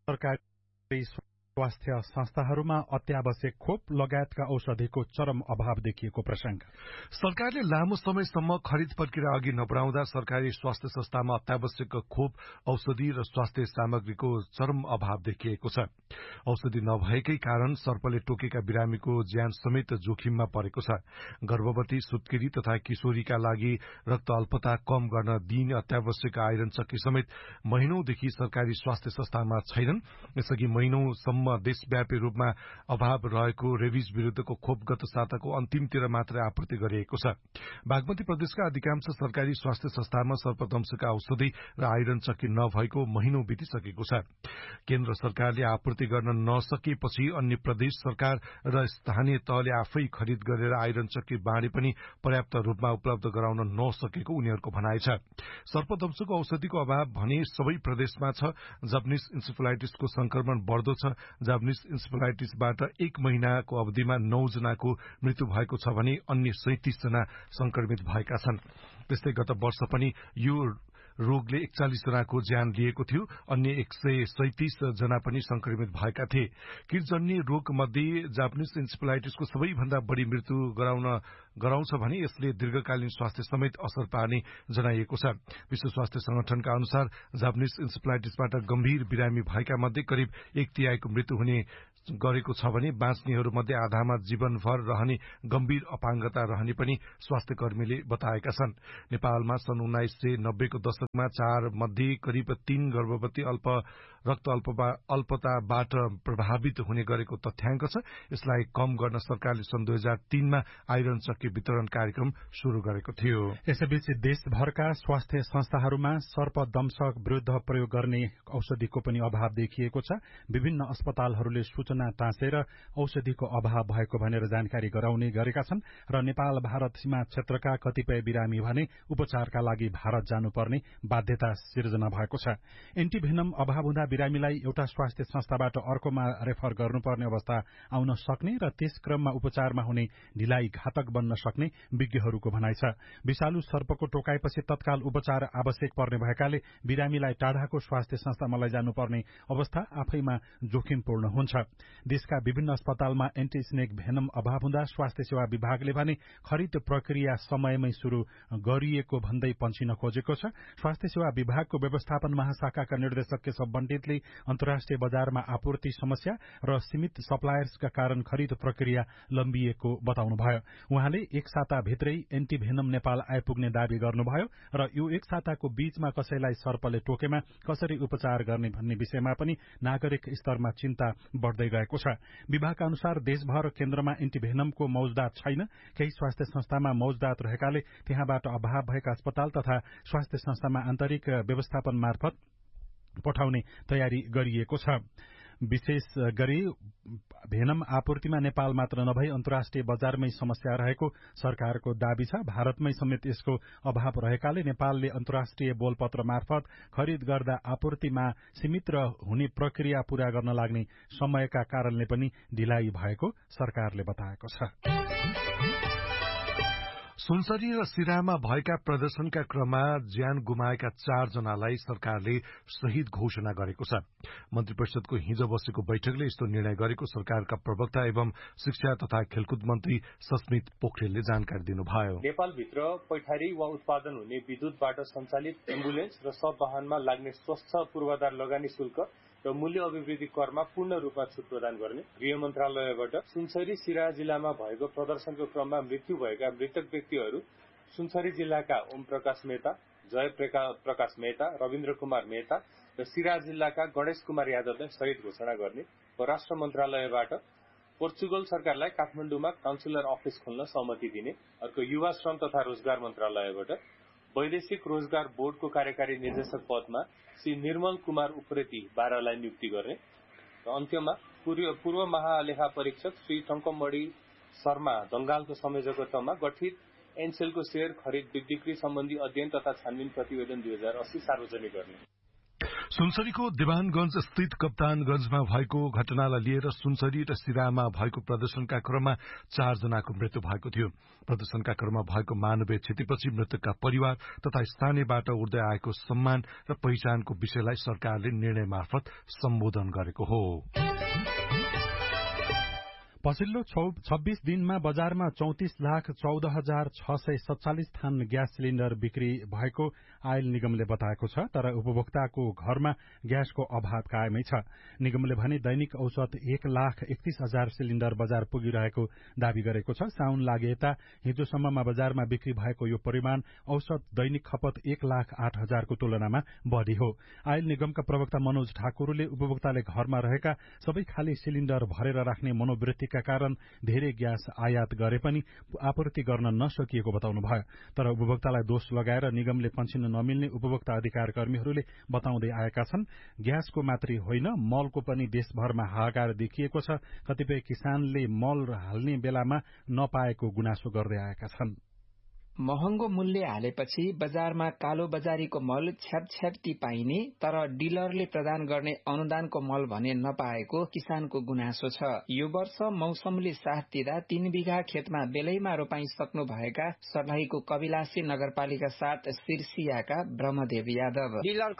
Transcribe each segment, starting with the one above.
सरकारी स्वास्थ्य संस्थाहरूमा अत्यावश्यक खोप लगायतका औषधिको चरम अभाव देखिएको प्रसंग। सरकारले लामो समयसम्म खरिद प्रक्रिया अघि नबढाउँदा सरकारी स्वास्थ्य संस्थामा अत्यावश्यक खोप, औषधि र स्वास्थ्य सामग्रीको चरम अभाव देखिएको छ। औषधि नभएकै कारण सर्पले टोकेका बिरामीको ज्यान समेत जोखिममा परेको छ। गर्भवती, सुत्केरी तथा किशोरीका लागि रक्त अल्पता कम गर्न दिइने अत्यावश्यक आइरन चक्की समेत महिनौंदेखि सरकारी स्वास्थ्य संस्थामा छैनन्। यसअघि महिनौंसम्म देशव्यापी रूपमा अभाव रहेको रेबिज विरूद्धको खोप गत साताको अन्तिमतिर मात्रै आपूर्ति गरिएको छ। बागमती प्रदेशका अधिकांश सरकारी स्वास्थ्य संस्थामा सर्पदंशका औषधि र आइरन चक्की नभएको महिनौं बितिसकेको छ। केन्द्र सरकारले आपूर्ति गर्न नसकेपछि अन्य प्रदेश सरकार र स्थानीय तहले आफै खरिद गरेर आइरन चक्की बाँडे पनि पर्याप्त रूपमा उपलब्ध गराउन नसकेको उनीहरूको भनाइ छ। सर्पदंशको औषधिको अभाव भने सबै प्रदेशमा छ। जापानिज इन्सेफेलाइटिसको संक्रमण बढ़दो छ। जापानिज इन्सेफेलाइटिसबाट एक महिनाको अवधिमा 9 जनाको मृत्यु भएको छ भने अन्य 37 जना संक्रमित भएका छन्। त्यस्तै गत वर्ष पनि यो रोगले 41 जनाको ज्यान लिएको थियो। अन्य 137 जना पनि संक्रमित भएका थिए। कीटजन्य रोग मध्ये जापानिज इन्सेफेलाइटिसको सबैभन्दा बढ़ी मृत्यु गराउँछ भने यसले दीर्घकालीन स्वास्थ्य समेत असर पार्ने जनाइएको छ। विश्व स्वास्थ्य संगठनका अनुसार जापानिज इन्सेफेलाइटिसबाट गम्भीर बिरामी भएका मध्ये करिब 1/3 को मृत्यु हुने गरेको छ भने बाँच्नेहरू मध्ये आधामा जीवनभर रहने गम्भीर अपाङ्गता रहने पनि स्वास्थ्य कर्मीले बताएका छन्। नेपालमा सन् 1990 को दशकमा 4 मध्ये करिब 3 गर्भवती रक्त अल्पताबाट प्रभावित हुने गरेको तथ्याङ्क छ। यसलाई कम गर्न सरकारले सन् 2003 मा आइरन चक्की वितरण कार्यक्रम शुरू गरेको थियो। यसैबीच देशभरका स्वास्थ्य संस्थाहरूमा सर्पदंशक विरूद्ध प्रयोग गर्ने औषधिको पनि अभाव देखिएको छ। विभिन्न अस्पतालहरूले सूचना टाँसेर औषधिको अभाव भएको भनेर जानकारी गराउने गरेका छन् र नेपाल भारत सीमा क्षेत्रका कतिपय बिरामी भने उपचारका लागि भारत जानुपर्ने बाध्यता सिर्जना भएको छ। एन्टिभेनम अभाव हुँदा बिरामीलाई एउटा स्वास्थ्य संस्थाबाट अर्कोमा रेफर गर्नुपर्ने अवस्था आउन सक्ने र त्यस क्रममा उपचारमा हुने ढिलाइ घातक बन्न सक्ने विज्ञहरूको भनाइ छ। विषालु सर्पको टोकाएपछि तत्काल उपचार आवश्यक पर्ने भएकाले बिरामीलाई टाढाको स्वास्थ्य संस्थामा लैजानुपर्ने अवस्था आफैमा जोखिमपूर्ण हुन्छ। देशका विभिन्न अस्पतालमा एन्टी स्नेक भेनम अभाव हुँदा स्वास्थ्य सेवा विभागले भने खरिद प्रक्रिया समयमै शुरू गरिएको भन्दै पन्छिन खोजेको छ। स्वास्थ्य सेवा विभागको व्यवस्थापन महाशाखाका निर्देशक केशव बन्टितले अन्तर्राष्ट्रिय बजारमा आपूर्ति समस्या र सीमित सप्लायर्सका कारण खरिद प्रक्रिया लम्बिएको बताउनुभयो। उहाँले एक साता भित्रै एन्टिभेनम नेपाल आइपुग्ने दावी गर्नुभयो र यो एक साताको बीचमा कसैलाई सर्पले टोकेमा कसरी उपचार गर्ने भन्ने विषयमा पनि नागरिक स्तरमा चिन्ता बढ़दै गएको छ। विभागका अनुसार देशभर केन्द्रमा एन्टिभेनमको मौजदात छैन। केही स्वास्थ्य संस्थामा मौजदात रहेकाले त्यहाँबाट अभाव भएका अस्पताल तथा स्वास्थ्य संस्थामा आन्तरिक व्यवस्थापन मार्फत पठाउने तयारी गरिएको छ। विशेष गरी भेनम आपूर्तिमा नेपाल मात्र नभई अन्तर्राष्ट्रिय बजारमै समस्या रहेको सरकारको दावी छ। भारतमै समेत यसको अभाव रहेकाले नेपालले अन्तर्राष्ट्रिय बोलपत्र मार्फत खरिद गर्दा आपूर्तिमा सीमित र हुने प्रक्रिया पूरा गर्न लाग्ने समयका कारणले पनि ढिलाइ भएको सरकारले बताएको छ। सुनसरी र सिराहामा भएका प्रदर्शनका क्रममा ज्यान गुमाएका 4 जनालाई सरकारले शहीद घोषणा गरेको छ। मन्त्री परिषदको हिजो बसेको बैठकले यस्तो निर्णय गरेको सरकारका प्रवक्ता एवं शिक्षा तथा खेलकुद मन्त्री सस्मित पोखरेलले जानकारी दिनुभयो। नेपालभित्र पैठारी वा उत्पादन हुने विद्युतबाट सञ्चालित एम्बुलेन्स र सब वाहनमा लाग्ने स्वस्थ पूर्वाधार लगानी शुल्क र मूल्य अभिवृद्धि करमा पूर्ण रूपमा छुट प्रदान गर्ने, गृह मन्त्रालयबाट सुनसरी सिराहा जिल्लामा भएको प्रदर्शनको क्रममा मृत्यु भएका मृतक व्यक्तिहरू सुनसरी जिल्लाका ओम प्रकाश मेहता, जय प्रकाश मेहता, रविन्द्र कुमार मेहता र सिराहा जिल्लाका गणेश कुमार यादवलाई शहीद घोषणा गर्ने, परराष्ट्र मन्त्रालयबाट पोर्चुगल सरकारलाई काठमाडौँमा काउन्सिलर अफिस खोल्न सहमति दिने, अर्को युवा श्रम तथा रोजगार मन्त्रालयबाट वैदेशिक रोजगार बोर्डको कार्यकारी निर्देशक पदमा श्री निर्मल कुमार उप्रेती 12 लाई नियुक्ति गर्ने र अन्त्यमा पूर्व महालेखा परीक्षक श्री टंकमणि शर्मा दंगालको संयोजकत्वमा गठित एनसेलको शेयर खरिद बिक्री सम्बन्धी अध्ययन तथा छानबिन प्रतिवेदन 2080 सार्वजनिक गर्ने। सुनसरीको देवानगंज स्थित कप्तानगंजमा भएको घटनालाई लिएर सुनसरी र सिरामा भएको प्रदर्शनका क्रममा 4 जनाको मृत्यु भएको थियो। प्रदर्शनका क्रममा भएको मानवीय क्षतिपछि मृतकका परिवार तथा स्थानीयबाट उठ्दै आएको सम्मान र पहिचानको विषयलाई सरकारले निर्णय मार्फत सम्बोधन गरेको हो। पछिल्लो 26 दिनमा बजारमा 34,14,647 थान ग्यास सिलिण्डर बिक्री भएको आयल निगमले बताएको छ। तर उपभोक्ताको घरमा ग्यासको अभाव कायमै छ। निगमले भने दैनिक औसत 1,31,000 सिलिण्डर बजार पुगिरहेको दावी गरेको छ। साउन लागे यता हिजोसम्ममा बजारमा बिक्री भएको यो परिमाण औसत दैनिक खपत 1,08,000 को तुलनामा बढ़ी हो। आयल निगमका प्रवक्ता मनोज ठाकुरले उपभोक्ताले घरमा रहेका सबै खाली सिलिण्डर भरेर राख्ने मनोवृत्तिका कारण धेरै ग्यास आयात गरे पनि आपूर्ति गर्न नसकिएको बताउनुभयो। तर उपभोक्तालाई दोष लगाएर निगमले पन्छिन नमिल्ने उपभोक्ता अधिकार कर्मीहरूले बताउँदै आएका छन्। ग्यासको मात्रै होइन, मलको पनि देशभरमा हाहाकार देखिएको छ। कतिपय किसानले मल हाल्ने बेलामा नपाएको गुनासो गर्दै आएका छन्। महँगो मूल्य हालेपछि बजारमा कालो बजारीको मल छ्यापछ्याप्ती पाइने तर डिलरले प्रदान गर्ने अनुदानको मल भने नपाएको किसानको गुनासो छ। यो वर्ष मौसमले साथ दिँदा 3 बिघा खेतमा बेलैमा रोपाई सक्नु भएका सर्लाहीको कविलासी नगरपालिका 7 सिरसियाका ब्रह्मदेव यादव डिलर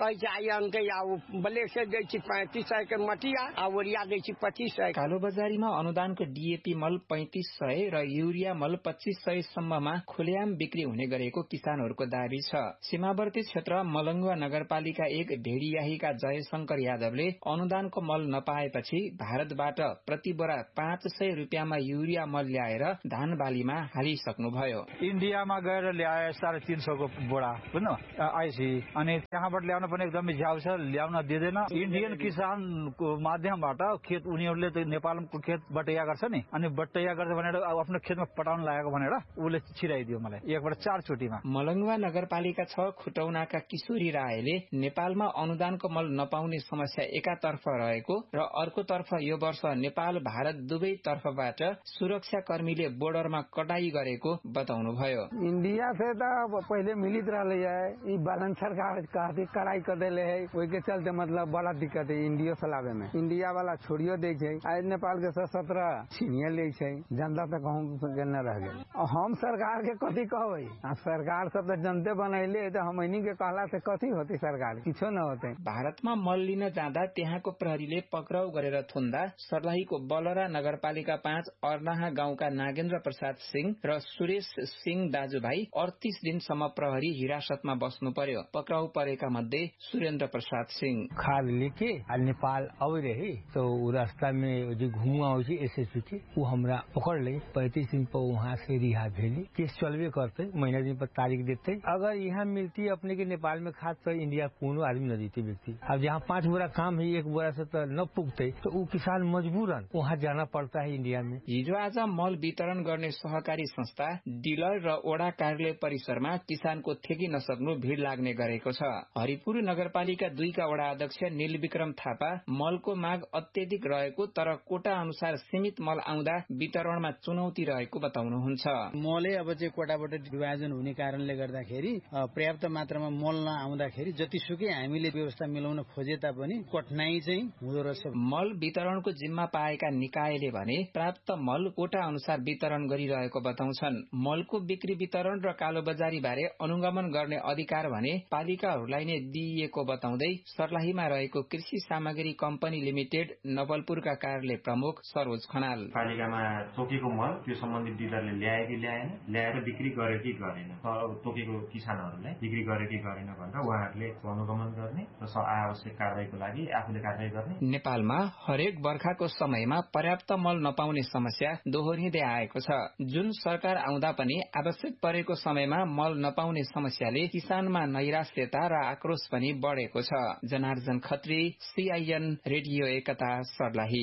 कालो बजारीमा अनुदानको डीएपी मल 3500 र युरिया मल 2500 सम्ममा खुलेआम बिक्री हुने गरेको किसानहरूको दावी छ। सीमावर्ती क्षेत्र मलंगवा नगरपालिका 1 ढेडियाहीका जयशंकर यादवले अनुदानको मल नपाएपछि भारतबाट प्रति बोरा 500 रुपियाँमा युरिया मल ल्याएर धान बालीमा हालिसक्नुभयो। इन्डियामा गएर ल्याए 350 को बोरा बुझ्नु आइसी अनि त्यहाँबाट ल्याउन पनि एकदमै झ्याउ छ, ल्याउन दिँदैन। इन्डियन किसानको माध्यमबाट खेत उनीहरूले नेपालको खेत बटैया गर्छ नि, अनि बटैया गर्छ भनेर आफ्नो खेतमा पटाउन लागेको भनेर उले छिराइदियो मलाई 1/4 चोटीमा। मलंगवा नगरपालिका 6 खुटौनाका किशोरी रायले नेपालमा अनुदानको मल नपाउने समस्या एकातर्फ रहेको र अर्कोतर्फ यो वर्ष नेपाल भारत दुवै तर्फबाट सुरक्षा कर्मीले बोर्डरमा कटाई गरेको बताउनुभयो। इंडिया से तो पहले मिलित रहे है, बालन सरकार काफी कड़ाई कर दिले है, वही के चलते मतलब बड़ा दिक्कत है इंडिया चलावे में। इंडिया वाला छोड़ियो दे छै, आज नेपाल के 17 छीनिए ले छै, जनता तक कहूं न रह गए। हम सरकार के कथी कहबै, सरकार सब तो जनते बनैले तो हमनी के कहला से कथी होती, सरकार किछो न होते। भारतमा मल लिन जाँदा त्यहाँको प्रहरीले पक्राउ गरेर थुन्दा सर्लाहीको बलरा नगरपालिका 5 अर्नाहा गाउँका नागेन्द्र प्रसाद सिंह र सुरेश सिंह दाजुभाइ 38 दिनसम्म प्रहरी हिरासतमा बस्नु पर्यो। पक्राउ परेका मध्ये सुरेन्द्र प्रसाद सिंह खाद लेके नेपाल आवे रहे तो रास्ता में जो घुमुआ हो एसएसपी के वो हमरा पकड़ ले 35 दिन पर वहाँ से रिहा भेली। केस चलवे करते महीना दिन पर तारीख देते। अगर यहाँ मिलती अपने के नेपाल में खाद तो इंडिया कोनो आदमी न देते व्यक्ति। अब जहाँ 5 बोरा काम है 1 बोरा से तो न पुगते तो वो किसान मजबूरन वहाँ जाना पड़ता है इंडिया में। हिजो आज मल वितरण गर्ने सहकारी संस्था डिलर र ओडा कार्यालय परिसरमा किसानको ठेकी नसक्नु भीड़ लाग्ने गरेको छ। हरिपुर नगरपालिका 2 का वडा अध्यक्ष नीलविक्रम थापा मलको माग अत्यधिक रहेको तर कोटा अनुसार सीमित मल आउँदा वितरणमा चुनौती रहेको बताउनुहुन्छ। मलै अब चाहिँ कोटाबाट विभाजन हुने कारणले गर्दाखेरि पर्याप्त मात्रामा मल नआउँदाखेरि जतिसुकै हामीले व्यवस्था मिलाउन खोजे तापनि कठिनाई चाहिँ हुँदो रहेछ। मल वितरणको जिम्मा पाएका निकायले भने प्राप्त मल कोटा अनुसार वितरण गरिरहेको बताउँछन्। मलको बिक्री वितरण र कालोबजारी बारे अनुगमन गर्ने अधिकार भने पालिकाहरूलाई नै दिइएको बताउँदै सर्लाहीमा रहेको कृषि सामग्री कम्पनी लिमिटेड नवलपुरका कार्यालय प्रमुख सरोज खनाल पालिकामा तोकेको मल त्यो सम्बन्धित डिलरले ल्याए कि ल्याएन, ल्याएर बिक्री गर्यो कि गरेन, तोकेको किसानहरूलाई बिक्री गर्यो कि गरेन भनेर उहाँहरूले अनुगमन गर्ने र आवश्यक कारबाहीको लागि आफूले कारबाही गर्ने। नेपालमा हरेक बर्खाको समयमा पर्याप्त मल नपाउने समस्या दोहोरिँदै आएको छ। जुन सरकार आउँदा पनि आवश्यक परेको समयमा मल नपाउने समस्याले किसानमा नैराश्यता र आक्रोश पनि बढ़ेको छ। जनार्जन खत्री, सीआईएन रेडियो एकता, सर्लाही।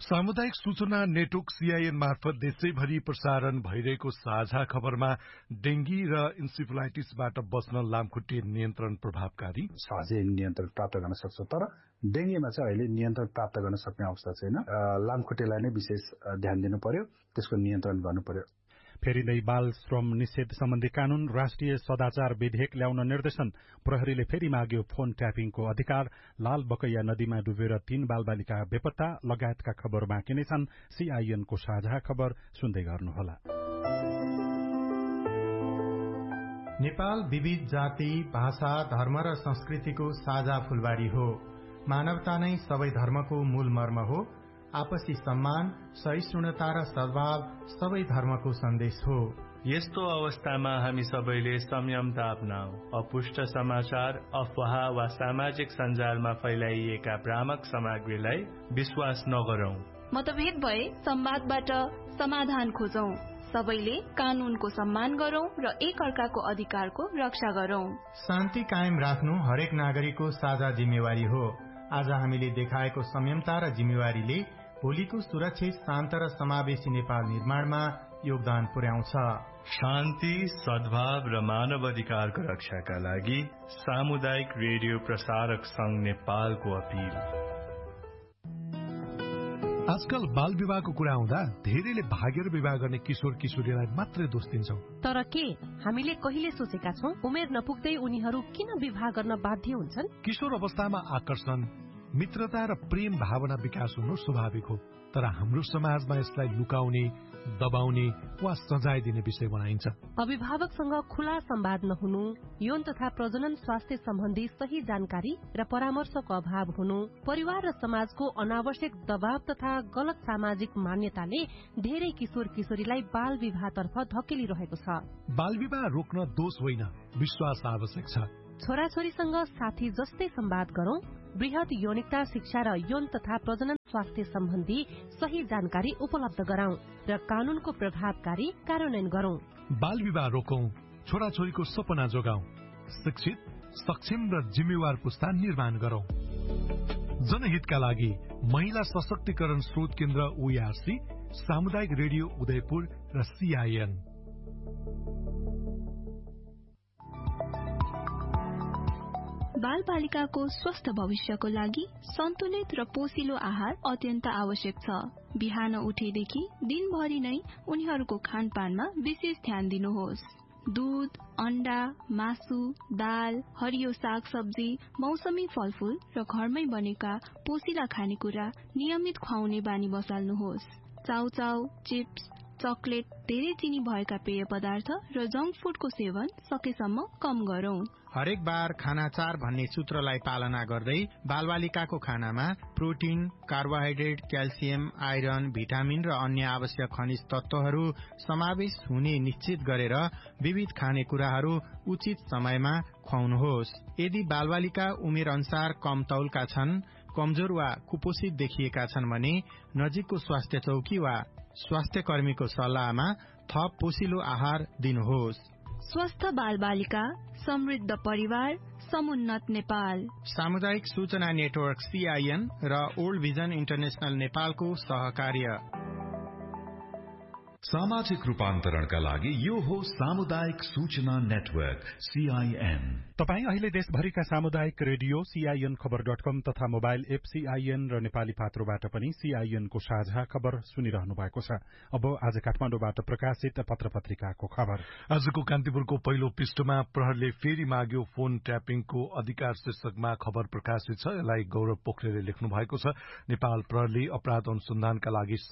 सामुदायिक सूचना नेटवर्क सीआईएन मार्फत देशैभरि प्रसारण भइरहेको साझा खबरमा डेंगी र इन्सेफलाइटिसबाट बच्न लामखुट्टे नियन्त्रण प्रभावकारी, सहजै नियन्त्रण प्राप्त गर्न सक्छ। तर डेंगीमा चाहिँ अहिले नियन्त्रण प्राप्त गर्न सक्ने अवस्था छैन। लामखुट्टेलाई नै विशेष ध्यान दिनु पर्यो, त्यसको नियन्त्रण गर्नु पर्यो। फेरिँदै बाल श्रम निषेध सम्बन्धी कानून, राष्ट्रिय सदाचार विधेयक ल्याउन निर्देशन, प्रहरीले फेरि माग्यो फोन ट्यापिङको अधिकार, लाल बकैया नदीमा डुबेर 3 बालबालिका बेपत्ता लगायतका खबर बाँकी नै छन्। सीआईएनको साझा खबर सुन्दै गर्नुहोला। नेपाल विविध जाति, भाषा, धर्म र संस्कृतिको साझा फूलबारी हो। मानवता नै सबै धर्मको मूल मर्म हो। आपसी सम्मान, सहिष्णुता र सद्भाव सबै धर्मको सन्देश हो। यस्तो अवस्थामा हामी सबैले संयमता अपनाऊ। अपुष्ट समाचार, अफवाह वा सामाजिक सञ्जालमा फैलाइएका भ्रामक सामग्रीलाई विश्वास नगरौं। मतभेद भए संवादबाट समाधान खोजौं। सबैले कानूनको सम्मान गरौं र एक अर्काको अधिकारको रक्षा गरौं। शान्ति कायम राख्नु हरेक नागरिकको साझा जिम्मेवारी हो। आज हामीले देखाएको संयमता र जिम्मेवारीले भोलिको सुरक्षित, शान्त र समावेशी नेपाल निर्माणमा योगदान पुर्याउँछ। शान्ति, सद्भाव र मानव अधिकारको रक्षाका लागि सामुदायिक रेडियो प्रसारक संघ नेपालको अपील। आजकल बाल विवाहको कुरा आउँदा धेरैले भागेर विवाह गर्ने किशोर किशोरीलाई मात्रै दोष दिन्छौं। तर के हामीले कहिले सोचेका छौं उमेर नपुग्दै उनीहरू किन विवाह गर्न बाध्य हुन्छन्? किशोर अवस्थामा आकर्षण, मित्रता र प्रेम भावना विकास हुनु स्वाभाविक हो। तर हाम्रो समाजमा यसलाई लुकाउने, दबाउने वा सजाय दिने विषय बनाइन्छ। अभिभावकसँग खुला संवाद नहुनु, यौन तथा प्रजनन स्वास्थ्य सम्बन्धी सही जानकारी र परामर्शको अभाव हुनु, परिवार र समाजको अनावश्यक दबाव तथा गलत सामाजिक मान्यताले धेरै किशोर किशोरीलाई बाल विवाहतर्फ धकेलिरहेको छ। बाल विवाह रोक्न दोष होइन, विश्वास आवश्यक छ। छोराछोरीसँग साथी जस्तै संवाद गरौं, वृहत यौनिकता शिक्षा र यौन तथा प्रजनन स्वास्थ्य सम्बन्धी सही जानकारी उपलब्ध गराउँ र कानूनको प्रभावकारी कार्यान्वयन गरौं। बाल विवाह रोकौं, छोराछोरीको सपना जोगाउँ, शिक्षित, सक्षम र जिम्मेवार पुस्ता निर्माण गरौं। जनहितका लागि महिला सशक्तिकरण स्रोत केन्द्र ओआरसी, सामुदायिक रेडियो उदयपुर र सीआईएन। बाल बालिकाको स्वस्थ भविष्यको लागि सन्तुलित र पोषिलो आहार अत्यन्त आवश्यक छ। बिहान उठेदेखि दिनभरि नै उनीहरूको खानपानमा विशेष ध्यान दिनुहोस्। दूध, अण्डा, मासु, दाल, हरियो साग सब्जी, मौसमी फलफूल र घरमै बनेका पोषिला खानेकुरा नियमित खुवाउने बानी बसाल्नुहोस्। चाउचाउ, चिप्स, चकलेट, धेरै चिनी भएका पेय पदार्थ र जंक फूडको सेवन सकेसम्म कम गरौं। हरेक बार खाना 4 भन्ने सूत्रलाई पालना गर्दै बालबालिकाको खानामा protein, carbohydrate, calcium, iron, vitamin र अन्य आवश्यक खनिज तत्वहरू समावेश हुने निश्चित गरेर विविध खानेकुराहरू उचित समयमा खुवाउनुहोस्। यदि बालबालिका उमेर अनुसार कम तौलका छन्, कमजोर वा कुपोषित देखिएका छन् भने नजिकको स्वास्थ्य चौकी वा स्वास्थ्य कर्मीको सल्लाहमा थप पोषिलो आहार दिनुहोस्। स्वस्थ बालबालिका, समृद्ध परिवार, समुन्नत नेपाल। सामुदायिक सूचना नेटवर्क सीआईएन र ओल्ड भिजन इन्टरनेशनल नेपालको सहकार्य। सामाजिक रूपान्तरणका लागि यो हो सामुदायिक सूचना नेटवर्क सीआईएन। तपाई अहिले देशभरिका सामुदायिक रेडियो सीआईएन खबर.com तथा मोबाइल एप सीआईएन र नेपाली पात्रोबाट पनि सीआईएन को साझा खबर सुनिरहनु भएको छ। अब आज काठमाडौँबाट प्रकाशित पत्र पत्रिकाको खबर। आजको कान्तिपुरको पहिलो पृष्ठमा प्रहरले फेरि माग्यो फोन ट्यापिङको अधिकार शीर्षकमा खबर प्रकाशित छ। यसलाई गौरव पोखरेलले लेख्नु भएको छ। नेपाल प्रहरले अपराध अनुसन्धानका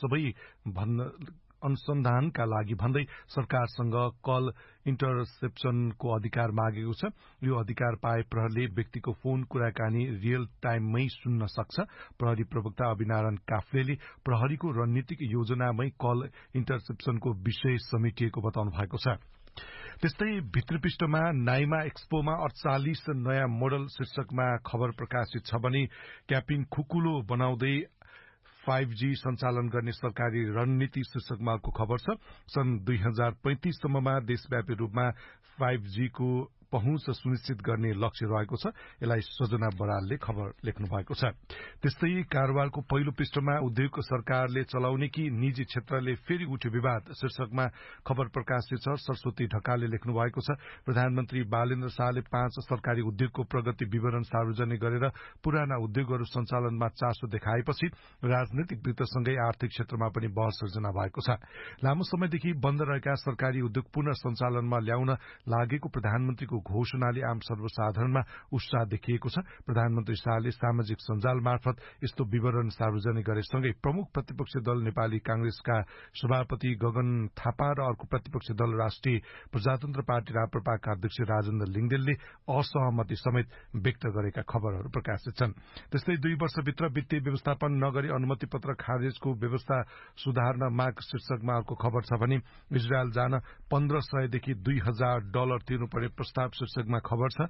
लागि भन्दै सरकारसँग कल इन्टरसेप्सनको अधिकार मागेको छ। यो अधिकार पाए प्रहरले व्यक्तिको फोन कुराकानी रियल टाइममै सुन्न सक्छ। प्रहरी प्रवक्ता अभिनारायण काफ्लेले प्रहरीको रणनीतिक योजनामै कल इन्टरसेप्सनको विषय समेटिएको बताउनु भएको छ। त्यस्तै भित्री पृष्ठमा नाइमा एक्सपोमा 48 नयाँ मोडल शीर्षकमा खबर प्रकाशित छ भने ट्यापिङ खुकुलो बनाउँदै 5G सञ्चालन गर्ने सरकारी रणनीति शीर्षकमा खबर छ। सन् 2035 सम्ममा देशव्यापी रूपमा 5G को पहुँच सुनिश्चित गर्ने लक्ष्य रहेको छ। यसलाई सजना बरालले खबर लेख्नु भएको छ। त्यस्तै कारोबारको पहिलो पृष्ठमा उद्योग सरकारले चलाउने कि निजी क्षेत्रले फेरि उठ्यो विवाद शीर्षकमा खबर प्रकाशित छ। सरस्वती ढकालले लेख्नु भएको छ। प्रधानमन्त्री बालेन्द्र शाहले 5 सरकारी उद्योगको प्रगति विवरण सार्वजनिक गरेर पुराना उद्योगहरू सञ्चालनमा चासो देखाएपछि राजनैतिक वृत्तसँगै आर्थिक क्षेत्रमा पनि बहस सृजना भएको छ। लामो समयदेखि बन्द रहेका सरकारी उद्योग पुनः सञ्चालनमा ल्याउन लागेको प्रधानमन्त्रीको घोषणाले आम सर्वसाधारणमा उत्साह देखिएको छ। प्रधानमन्त्री शाहले सामाजिक सञ्जाल मार्फत यस्तो विवरण सार्वजनिक गरेसँगै प्रमुख प्रतिपक्षी दल नेपाली कांग्रेसका सभापति गगन थापा र अर्को प्रतिपक्षी दल राष्ट्रिय प्रजातन्त्र पार्टी राप्रपाका अध्यक्ष राजेन्द्र लिङदेलले असहमति समेत व्यक्त गरेका खबरहरू प्रकाशित छन्। त्यस्तै 2 वर्षभित्र वित्तीय व्यवस्थापन नगरी अनुमति पत्र खारेजको व्यवस्था सुधार्न माग शीर्षकमा अर्को खबर छ भने इजरायल जान $1,500 देखि $2,000 तिर्नुपर्ने प्रस्ताव शीर्षकमा खबर छ।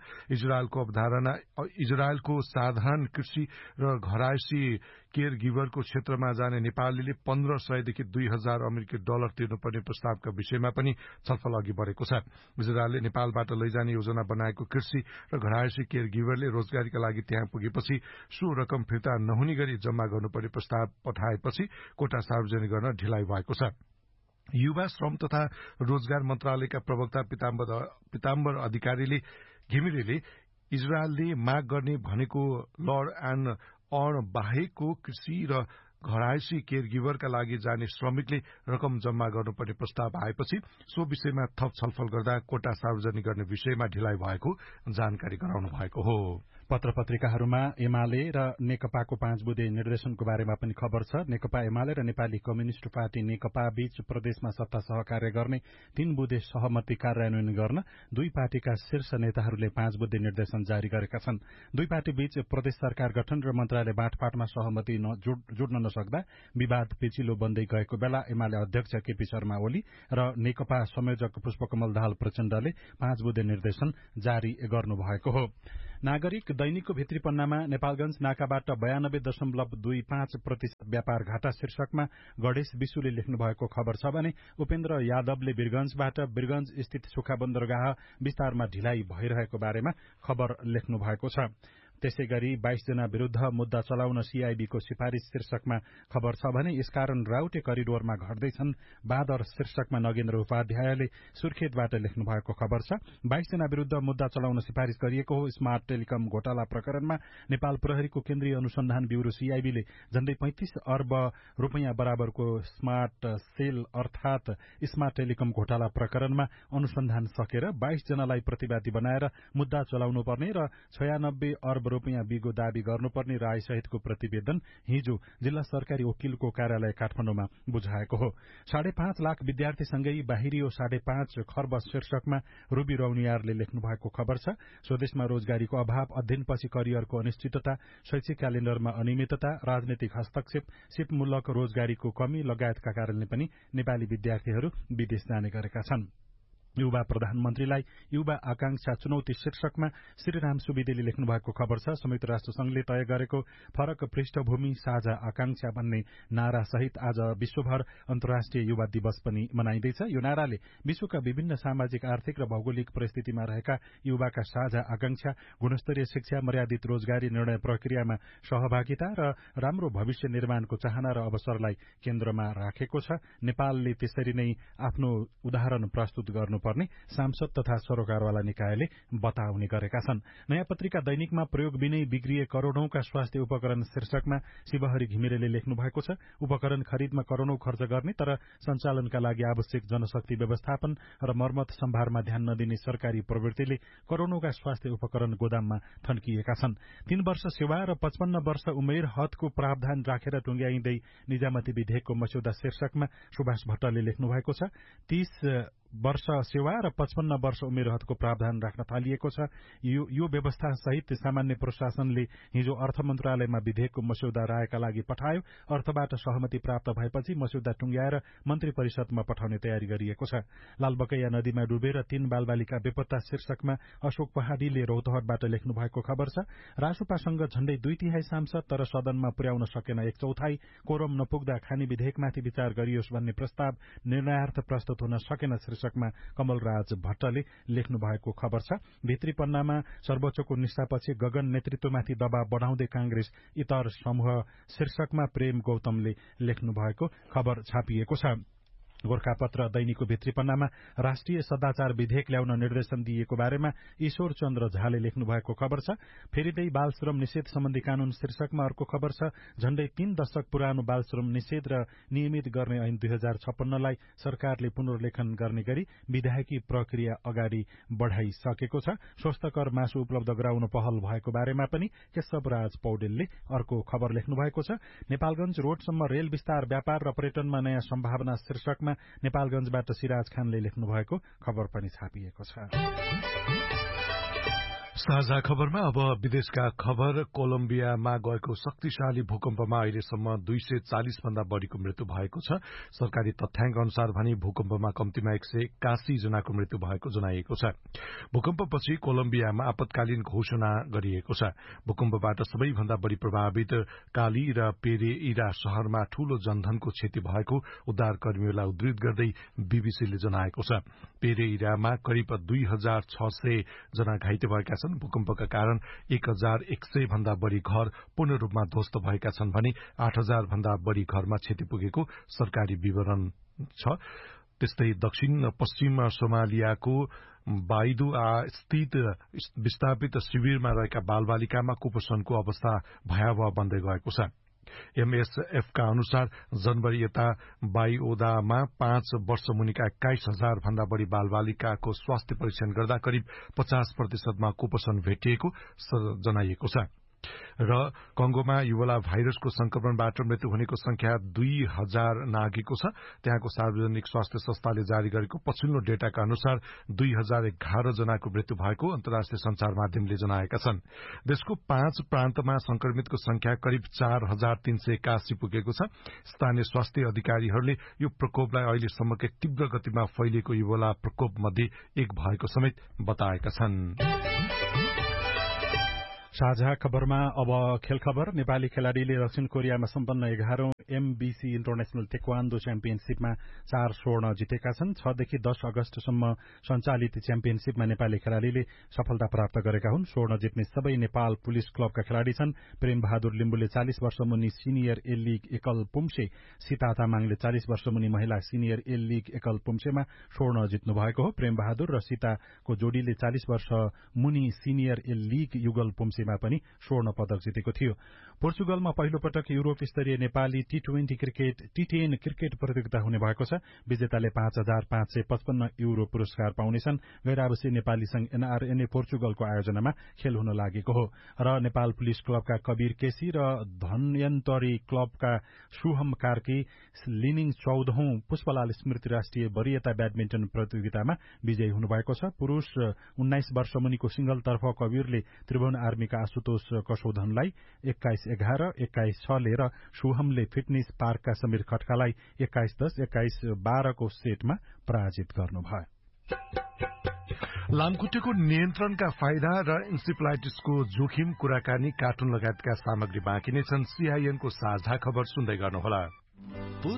इजरायलको साधारण कृषि र घरायसी केयर गिभरको क्षेत्रमा जाने नेपालीले $1,500 देखि $2,000 तिर्नुपर्ने प्रस्तावका विषयमा पनि छलफल अघि बढेको छ। इजरायलले नेपालबाट लैजाने योजना बनाएको कृषि र घरायसी केयर गिभरले रोजगारीका लागि त्यहाँ पुगेपछि सो रकम फिर्ता नहुने गरी जम्मा गर्नुपर्ने प्रस्ताव पठाएपछि कोटा सार्वजनिक गर्न ढिलाइ भएको छ। युवा श्रम तथा रोजगार मन्त्रालयका प्रवक्ता पिताम्बर अधिकारीले घिमिरेले इजरायलले माग गर्ने भनेको लर्ड एन्ड अर्न बाहेकको कृषि र घरायसी केयर गिभरका लागि जाने श्रमिकले रकम जम्मा गर्नुपर्ने प्रस्ताव आएपछि सो विषयमा थप छलफल गर्दा कोटा सार्वजनिक गर्ने विषयमा ढिलाइ भएको जानकारी गराउनु भएको हो। पत्र पत्रिकाहरूमा एमाले र नेकपाको 5 बुँदे निर्देशनको बारेमा पनि खबर छ। नेकपा एमाले र नेपाली कम्युनिष्ट पार्टी नेकपा बीच प्रदेशमा सत्ता सहकार्य गर्ने 3 बुँदे सहमति कार्यान्वयन गर्न 2 पार्टीका शीर्ष नेताहरूले 5 बुँदे निर्देशन जारी गरेका छन्। 2 पार्टी बीच प्रदेश सरकार गठन र मन्त्रालय बाँडफाँटमा सहमति जुड्न नसक्दा विवाद पेचिलो बन्दै गएको बेला एमाले अध्यक्ष केपी शर्मा ओली र नेकपा संयोजक पुष्पकमल दाहाल प्रचण्डले 5 बुँदे निर्देशन जारी गर्नुभएको हो। नागरिक दैनिकको भित्री पन्नामा नेपालगंज नाकाबाट 92.25% व्यापार घाटा शीर्षकमा गणेश विशुले लेख्नु भएको खबर छ भने उपेन्द्र यादवले वीरगंजबाट वीरगंज स्थित सुखा बन्दरगाह विस्तारमा ढिलाइ भइरहेको बारेमा खबर लेख्नु भएको छ। त्यसै गरी 22 जना विरूद्ध मुद्दा चलाउन सीआईबीको सिफारिश शीर्षकमा खबर छ भने यसकारण राउटे करिडोरमा घट्दैछन् बादर शीर्षकमा नगेन्द्र उपाध्यायले सुर्खेतबाट लेख्नु भएको खबर छ। 22 जना विरूद्ध मुद्दा चलाउन सिफारिश गरिएको हो। स्मार्ट टेलिकम घोटाला प्रकरणमा नेपाल प्रहरीको केन्द्रीय अनुसन्धान ब्यूरो सीआईबीले झण्डै 35 अर्ब रुपैयाँ बराबरको स्मार्ट सेल अर्थात स्मार्ट टेलिकम घोटाला प्रकरणमा अनुसन्धान सकेर 22 जनालाई प्रतिवादी बनाएर मुद्दा चलाउनुपर्ने र 96 अर्ब रुपैयाँ बिगो दावी गर्नुपर्ने राय सहितको प्रतिवेदन हिजो जिल्ला सरकारी वकिलको कार्यालय काठमाडौँमा बुझाएको हो। 5.5 लाख विद्यार्थीसँगै बाहिरियो 5.5 खर्ब शीर्षकमा रूबी रौनियारले लेख्नु भएको खबर छ। स्वदेशमा रोजगारीको अभाव, अध्ययनपछि करियरको अनिश्चितता, शैक्षिक क्यालेण्डरमा अनियमितता, राजनैतिक हस्तक्षेप, सिपमूलक रोजगारीको कमी लगायतका कारणले पनि नेपाली विद्यार्थीहरू विदेश जाने गरेका छन्। युवा प्रधानमन्त्रीलाई युवा आकांक्षा चुनौती शीर्षकमा श्रीराम सुवेदीले लेख्नु भएको खबर छ। संयुक्त राष्ट्र संघले तय गरेको फरक पृष्ठभूमि साझा आकांक्षा भन्ने नारा सहित आज विश्वभर अन्तर्राष्ट्रिय युवा दिवस पनि मनाइँदैछ। यो नाराले विश्वका विभिन्न सामाजिक, आर्थिक र भौगोलिक परिस्थितिमा रहेका युवाका साझा आकांक्षा, गुणस्तरीय शिक्षा, मर्यादित रोजगारी निर्णय प्रक्रियामा सहभागिता र राम्रो भविष्य निर्माणको चाहना र अवसरलाई केन्द्रमा राखेको छ। नेपालले त्यसरी नै आफ्नो उदाहरण प्रस्तुत गर्नु पर्ने सांसद तथा सरोकारवाला निकायले बताउने गरेका छन्। नयाँ पत्रिका दैनिकमा प्रयोग बिनै बिग्रिए करोड़ौंका स्वास्थ्य उपकरण शीर्षकमा शिवहरि घिमिरेले लेख्नु भएको छ। उपकरण खरिदमा करोड़ौं खर्च गर्ने तर सञ्चालनका लागि आवश्यक जनशक्ति व्यवस्थापन र मर्मत सम्भारमा ध्यान नदिने सरकारी प्रवृत्तिले करोड़ौंका स्वास्थ्य उपकरण गोदाममा थन्किएका छन्। 3 वर्ष सेवा र 55 वर्ष उमेर हदको प्रावधान राखेर टुंग्याइँदै निजामती विधेयकको मस्यौदा शीर्षकमा सुभाष भट्टले लेख्नु भएको छ। 30 वर्ष सेवा र 55 वर्ष उमेर हदको प्रावधान राख्न थालिएको छ। यो व्यवस्था सहित सामान्य प्रशासनले हिजो अर्थ मन्त्रालयमा विधेयकको मस्यौदा रायका लागि पठायो। अर्थबाट सहमति प्राप्त भएपछि मस्यौदा टुंग्याएर मन्त्री परिषदमा पठाउने तयारी गरिएको छ। लालबकैया नदीमा डुबेर 3 बालबालिका बेपत्ता शीर्षकमा अशोक पहाडीले रौतहटबाट लेख्नु भएको खबर छ। रासोपासँग झण्डै 2/3 सांसद तर सदनमा पुर्याउन सकेन 1/4, कोरम नपुग्दा खानी विधेयकमाथि विचार गरियोस् भन्ने प्रस्ताव निर्णयार्थ प्रस्तुत हुन सकेन शीर्षक शीर्षकमा कमलराज भट्टले लेख्नु भएको खबर छ। भित्री पन्नामा सर्वोच्चको निष्ठापछि गगन नेतृत्वमाथि दबाव बढाउँदै कांग्रेस इतर समूह शीर्षकमा प्रेम गौतमले लेख्नु भएको खबर छापिएको छ। गोर्खापत्र दैनिकको भित्री पन्नामा राष्ट्रिय सदाचार विधेयक ल्याउन निर्देशन दिएको बारेमा ईश्वर चन्द्र झाले लेख्नु भएको खबर छ। फेरिदै बाल श्रम निषेध सम्बन्धी कानून शीर्षकमा अर्को खबर छ। झण्डै 3 दशक पुरानो बाल श्रम निषेध र नियमित गर्ने ऐन 2056 लाई सरकारले पुनर्लेखन गर्ने गरी विधायकी प्रक्रिया अगाडि बढ़ाइसकेको छ। स्वस्थकर मासु उपलब्ध गराउन पहल भएको बारेमा पनि केशवराज पौडेलले अर्को खबर लेख्नु भएको छ। नेपालगञ्ज रोडसम्म रेल विस्तार व्यापार र पर्यटनमा नयाँ सम्भावना शीर्षकमा नेपालगञ्जबाट सिराज खानले लेख्नु भएको खबर पनि छापिएको छ। साझा खबरमा अब विदेशका खबर। कोलम्बियामा गएको शक्तिशाली भूकम्पमा अहिलेसम्म 240 भन्दा बढ़ीको मृत्यु भएको छ। सरकारी तथ्याङ्क अनुसार भने भूकम्पमा कम्तीमा 181 जनाको मृत्यु भएको जनाइएको छ। भूकम्पपछि कोलम्बियामा आपतकालीन घोषणा गरिएको छ। भूकम्पबाट सबैभन्दा बढ़ी प्रभावित काली र पेरेइरा शहरमा ठूलो जनधनको क्षति भएको उद्धारकर्मीहरूलाई उद्धृत गर्दै बीबीसीले जनाएको छ। पेरेइरामा करिब 2600 जना घाइते भएका छन्। भूकम्पका कारण 1100 भन्दा बढ़ी घर पूर्ण रूपमा ध्वस्त भएका छन् भने 8000 भन्दा बढ़ी घरमा क्षति पुगेको सरकारी विवरण छ। त्यस्तै दक्षिण पश्चिम सोमालियाको बाइदुआ स्थित विस्थापित शिविरमा रहेका बालबालिकामा कुपोषणको अवस्था भयावह बन्दै गएको छ। एमएसएफका अनुसार जनवरी यता बाइओदामा 5 वर्ष मुनिका 21,000 भन्दा बढ़ी बालबालिकाको स्वास्थ्य परीक्षण गर्दा करिब 50% कुपोषण भेटिएको जनाइएको छ। र कंगोमा युबोला भाइरसको संक्रमणबाट मृत्यु हुनेको संख्या 2000 नागेको छ। त्यहाँको सार्वजनिक स्वास्थ्य संस्थाले जारी गरेको पछिल्लो डेटाका अनुसार 2011 जनाको मृत्यु भएको अन्तर्राष्ट्रिय संचार माध्यमले जनाएका छन्। देशको 5 प्रान्तमा संक्रमितको संख्या करिब 4381 पुगेको छ। स्थानीय स्वास्थ्य अधिकारीहरूले यो प्रकोपलाई अहिलेसम्मकै तीव्र गतिमा फैलिएको युबोला प्रकोप मध्ये एक भएको समेत बताएका छन्। साझा खबरमा अब खेल खबर। नेपाली खेलाड़ीले दक्षिण कोरियामा सम्पन्न 11औं एमबीसी इन्टरनेशनल टेक्वान्डो च्याम्पियनशीपमा 4 स्वर्ण जितेका छन्। 6 देखि 10 अगस्तसम्म सञ्चालित च्याम्पियनशीपमा नेपाली खेलाड़ीले सफलता प्राप्त गरेका हुन्। स्वर्ण जित्ने सबै नेपाल पुलिस क्लबका खेलाड़ी छन्। प्रेम बहादुर लिम्बुले 40 वर्ष मुनि सिनियर ए लीग एकल पुम्से, सीता तामाङले 40 वर्ष मुनि महिला सिनियर ए लीग एकल पुम्सेमा स्वर्ण जित्नु भएको हो। प्रेम बहादुर र सीताको जोडीले 40 वर्ष मुनि सिनियर ए लीग युगल पुम्से पनि स्वर्ण पदक जितेको थियो। पोर्चुगलमा पहिलो पटक युरोप स्तरीय नेपाली टी10 क्रिकेट प्रतियोगिता हुने भएको छ। विजेताले 5555 युरो पुरस्कार पाउनेछन्। गैर आवासीय नेपाली संघ एनआरएनए पोर्चुगलको आयोजनामा खेल हुन लागेको हो। र नेपाल पुलिस क्लबका कबीर केसी र धन्यन्तरी क्लबका सुहम कार्की लिनिङ 14औं पुष्पलाल स्मृति राष्ट्रिय वरियता ब्याडमिन्टन प्रतियोगितामा विजयी हुनुभएको छ। पुरूष 19 वर्ष मुनिको सिंगलतर्फ कबीरले त्रिभुवन आर्मीका आशुतोष कसोधनलाई 21-11, 21-6 र सुहमले फिटनेस पार्कका समीर खड्कालाई 21-10, 21-12 को सेटमा पराजित गर्नुभयो। लामखुट्टेको नियन्त्रणका फाइदा र इन्सेफ्लाइटिसको जोखिम, कुराकानी, कार्टुन लगायतका सामग्री बाँकी नै छन्। सीआईएनको साझा खबर सुन्दै गर्नुहोला।